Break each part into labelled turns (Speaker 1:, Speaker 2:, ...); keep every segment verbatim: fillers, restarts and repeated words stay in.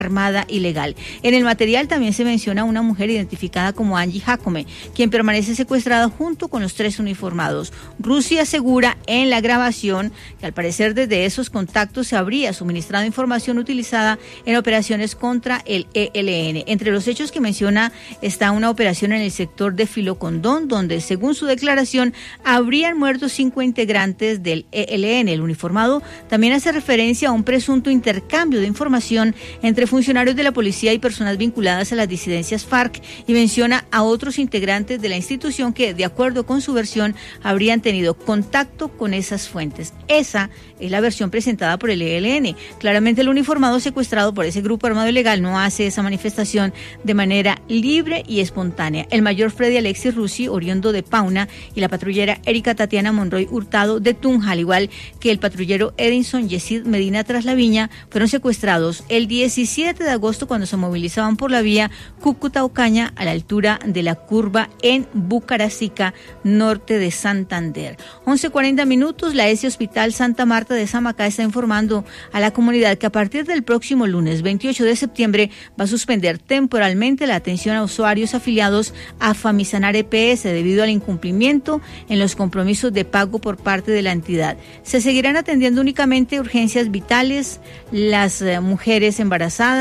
Speaker 1: armada ilegal. En el material también se menciona a una mujer identificada como Angie Jacome, quien permanece secuestrada junto con los tres uniformados. Rusia asegura en la grabación que al parecer desde esos contactos se habría suministrado información utilizada en operaciones contra el E L N. Entre los hechos que menciona está una operación en el sector de Filocondón, donde según su declaración habrían muerto cinco integrantes del E L N. El uniformado también hace referencia a un presunto intercambio de información entre funcionarios de la policía y personas vinculadas a las disidencias FARC y menciona a otros integrantes de la institución que, de acuerdo con su versión, habrían tenido contacto con esas fuentes. Esa es la versión presentada por el E L N. Claramente el uniformado secuestrado por ese grupo armado ilegal no hace esa manifestación de manera libre y espontánea. El mayor Freddy Alexis Russi, oriundo de Pauna, y la patrullera Erika Tatiana Monroy Hurtado de Tunja, al igual que el patrullero Edinson Yesid Medina Traslaviña, fueron secuestrados el diecisiete de agosto cuando se movilizaban por la vía Cúcuta-Ocaña a la altura de la curva en Bucaracica, norte de Santander. once cuarenta minutos, la E S I Hospital Santa Marta de Samacá está informando a la comunidad que a partir del próximo lunes veintiocho de septiembre va a suspender temporalmente la atención a usuarios afiliados a Famisanar E P S debido al incumplimiento en los compromisos de pago por parte de la entidad. Se seguirán atendiendo únicamente urgencias vitales, las eh, mujeres embarazadas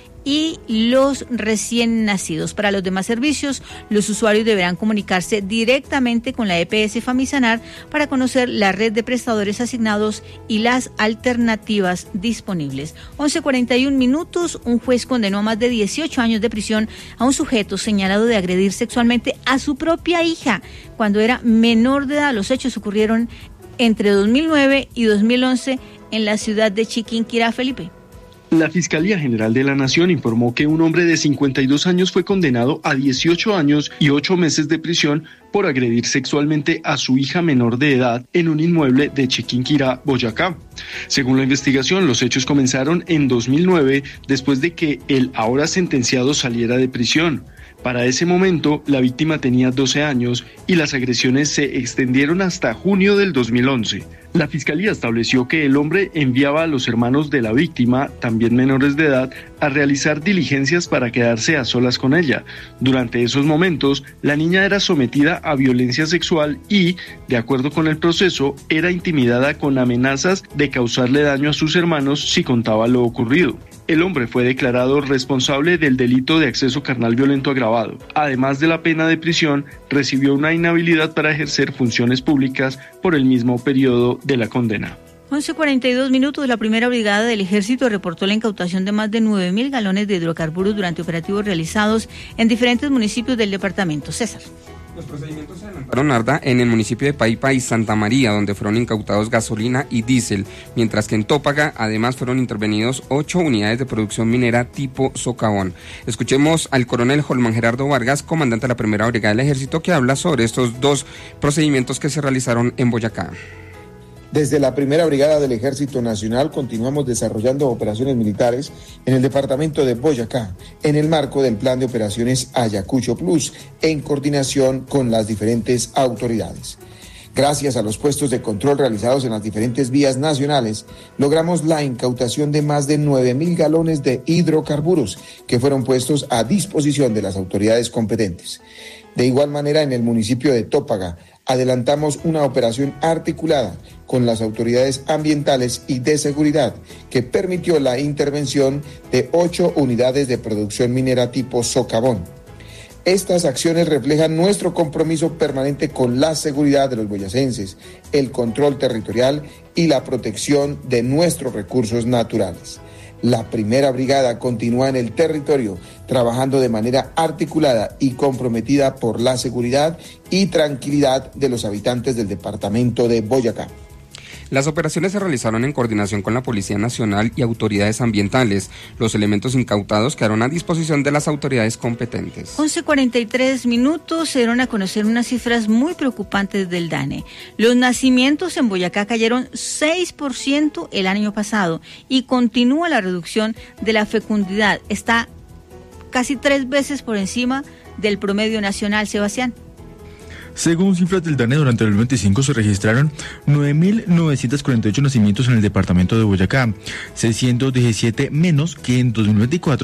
Speaker 1: y los recién nacidos. Para los demás servicios, los usuarios deberán comunicarse directamente con la E P S Famisanar para conocer la red de prestadores asignados y las alternativas disponibles. once cuarenta y un minutos, un juez condenó a más de dieciocho años de prisión a un sujeto señalado de agredir sexualmente a su propia hija cuando era menor de edad. Los hechos ocurrieron entre dos mil nueve y dos mil once en la ciudad de Chiquinquirá, Felipe.
Speaker 2: La Fiscalía General de la Nación informó que un hombre de cincuenta y dos años fue condenado a dieciocho años y ocho meses de prisión por agredir sexualmente a su hija menor de edad en un inmueble de Chiquinquirá, Boyacá. Según la investigación, los hechos comenzaron en dos mil nueve, después de que el ahora sentenciado saliera de prisión. Para ese momento, la víctima tenía doce años y las agresiones se extendieron hasta junio del dos mil once. La Fiscalía estableció que el hombre enviaba a los hermanos de la víctima, también menores de edad, a realizar diligencias para quedarse a solas con ella. Durante esos momentos, la niña era sometida a violencia sexual y, de acuerdo con el proceso, era intimidada con amenazas de causarle daño a sus hermanos si contaba lo ocurrido. El hombre fue declarado responsable del delito de acceso carnal violento agravado. Además de la pena de prisión, recibió una inhabilidad para ejercer funciones públicas por el mismo periodo de la condena.
Speaker 1: once cuarenta y dos minutos, la primera brigada del ejército reportó la incautación de más de nueve mil galones de hidrocarburos durante operativos realizados en diferentes municipios del departamento. César.
Speaker 3: Los procedimientos se adelantaron, Arda, en el municipio de Paipa y Santa María, donde fueron incautados gasolina y diésel, mientras que en Tópaga además fueron intervenidos ocho unidades de producción minera tipo socavón. Escuchemos al coronel Holman Gerardo Vargas, comandante de la primera brigada del ejército, que habla sobre estos dos procedimientos que se realizaron en Boyacá.
Speaker 4: Desde la primera brigada del Ejército Nacional continuamos desarrollando operaciones militares en el departamento de Boyacá, en el marco del plan de operaciones Ayacucho Plus, en coordinación con las diferentes autoridades. Gracias a los puestos de control realizados en las diferentes vías nacionales, logramos la incautación de más de nueve mil galones de hidrocarburos que fueron puestos a disposición de las autoridades competentes. De igual manera, en el municipio de Tópaga, adelantamos una operación articulada con las autoridades ambientales y de seguridad que permitió la intervención de ocho unidades de producción minera tipo socavón. Estas acciones reflejan nuestro compromiso permanente con la seguridad de los boyacenses, el control territorial y la protección de nuestros recursos naturales. La primera brigada continúa en el territorio, trabajando de manera articulada y comprometida por la seguridad y tranquilidad de los habitantes del departamento de Boyacá.
Speaker 3: Las operaciones se realizaron en coordinación con la Policía Nacional y autoridades ambientales. Los elementos incautados quedaron a disposición de las autoridades competentes.
Speaker 1: once cuarenta y tres minutos, se dieron a conocer unas cifras muy preocupantes del DANE. Los nacimientos en Boyacá cayeron seis por ciento el año pasado y continúa la reducción de la fecundidad. Está casi tres veces por encima del promedio nacional, Sebastián.
Speaker 5: Según cifras del DANE, durante el dos mil veinticinco se registraron nueve mil novecientos cuarenta y ocho nacimientos en el departamento de Boyacá, seiscientos diecisiete menos que en dos mil veinticuatro.